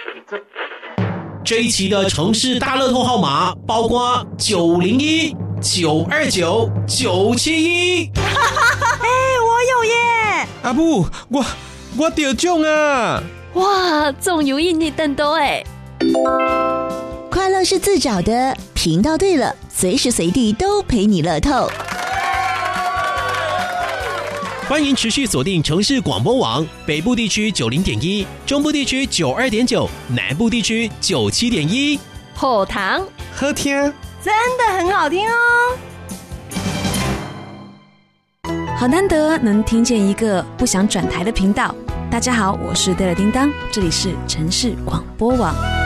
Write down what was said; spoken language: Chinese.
这一期的城市大乐透号码包括901、929、971。 我有耶！ 阿母，我得奖啊！ 哇，中有印你等多哎！ 快乐是自找的，频道对了，随时随地都陪你乐透。 欢迎持续锁定城市广播网，北部地区90.1，中部地区92.9，南部地区97.1。 好糖好听， 真的很好听哦！ 好难得能听见一个不想转台的频道。大家好，我是对了叮当，这里是城市广播网。